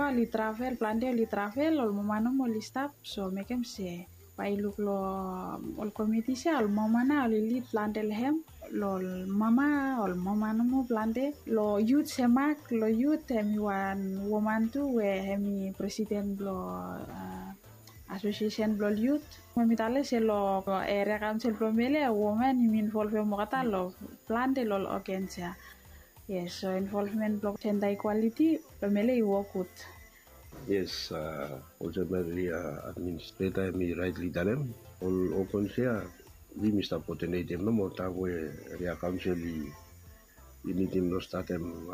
li travel plante li travel ol momano mo li stop so mekem se pailuk lo ol committee se ol momana ol li plante lehem lo mama ol momano mo plante lo youth semak lo youth hemi wan woman tu we hemi president lo association blo youth memitale se lo area council promele woman involve mo kata lo plante lo organisa. Yes, so involvement block gender equality pemele iwokut. Yes, also very administrator mi rightly done. All okonsia we Mr. Potenate no more we area council initin no statem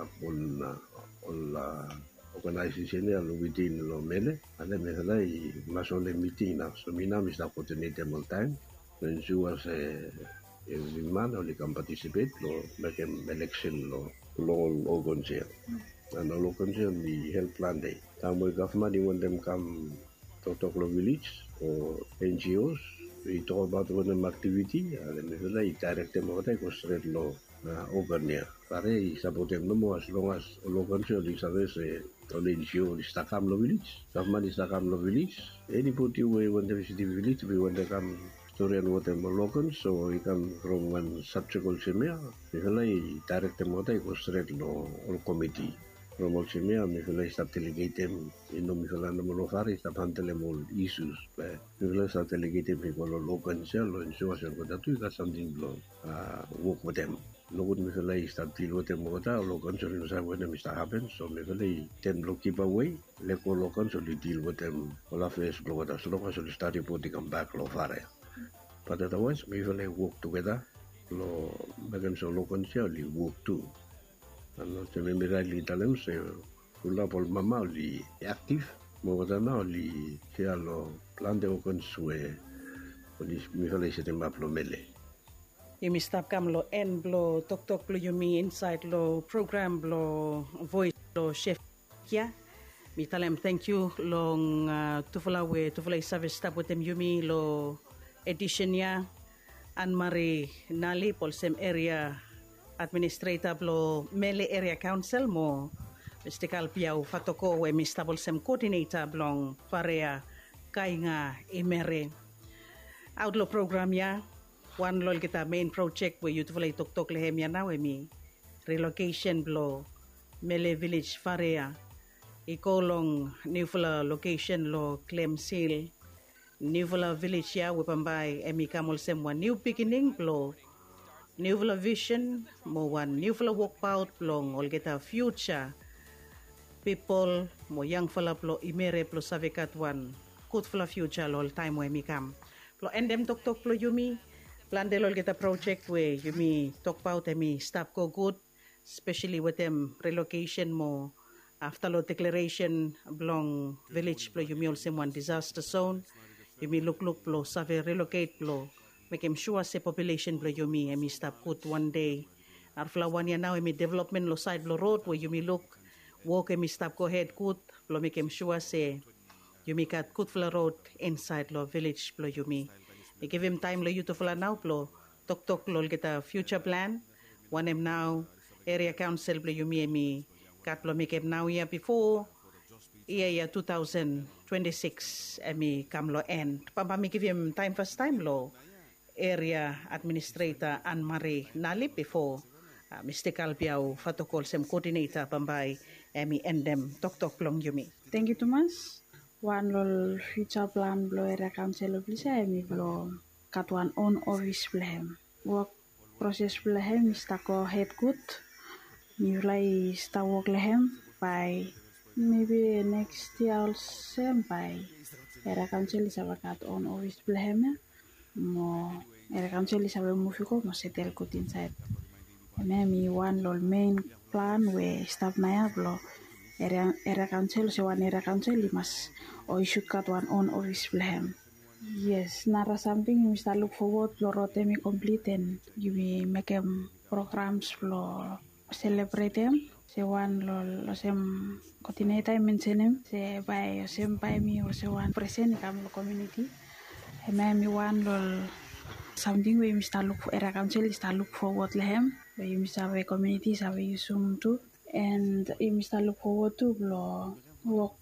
all organization within lo mele and then I national meeting now so mina Mr. Potenate all time when she was every man only can participate lo make election lo okonsia. And all local the health plan day. Tamil government, you want them come to Toklo village or NGOs. We talk about one activity and then they direct them over go straight law over near. Pare support them no more as long as local is a NGO is Takamlo village. Government is Takamlo village. Any put you when they visit the village, we want to come story and what them local, so we come from one subject semia. We direct them over go straight law or committee. From Oximia, Mifela start delegating in the Mifela Molofari, start handling all issues. Mifela start delegating people local cell and so on. But you got something to work with them. No good Mifela start deal with them water, local cell when them start happen. So Mifela them look keep away, let go local so they deal with them. All of us blow as long as you start reporting come back Lofare. But otherwise, Mifela work together, make them so local cell work too. Ano se me mira li talem se kula pol mama li active mo vatana li se lo plan de con sue oni mi fale se te map lo mele yumi stop kam lo en blo tok blo yumi inside lo program blo voice lo chef kia mi talem thank you long tufala service stop with them yumi lo edition ya Anne Marie Nali pol sem area administrator blo Mele Area Council mo Mr. Kalpiao Fatoko we Mr. Bolsem coordinator blong Farea Kainga Imere outlaw program ya one lol kita main project we youthful tok lehem ya na we mi relocation blo Mele village Farea ikolong newfula location lo claim seal newfula village ya we pambay emi kamol sem one new beginning blo New vision, mo one new walkout long all get a future people mo young fella plo imere plo savikat one good for future all time we mi kam plo endem tok plo yumi plan de lol get a project we yumi talk about emi staff go good especially with them relocation mo after lo declaration belong village plo yumi also one disaster zone yumi look plo save relocate plo make him sure say population blo yumi emi stop good one day arfla one ya now emi development lo side lo road where yumi look walk emi stop go ahead good blo make him sure say yumi got good fla road inside lo village blo yumi they give him time lo you to fla now blo tok lo get a future plan one him now area council blo yumi emi got blo make him now year before year 2026 emi come lo end papa me give him time first time lo area administrator Anne Marie Nali before Mr. Kalpiao Fatokol sem coordinator pambay emi endem tok long yumi. Thank you Thomas. One lol future plan blo area council blisa emi blo kat one own office blem. Work process blem sta ko head good. Mi ulai sta work lehem by maybe next year also by area council is kat own office blem. Mo area council is able move ko mo settle good inside mi one lol main plan we staff na blo area council so one area council mas o should cut one on office blem yes nara something you must look forward lo rote mi complete and you make programs lo celebrate them se one lo sem coordinator mention se by mi o se one present kam lo community mi one lol something we must look for area council is look forward lehem we must have a community have you soon too and we must look forward to work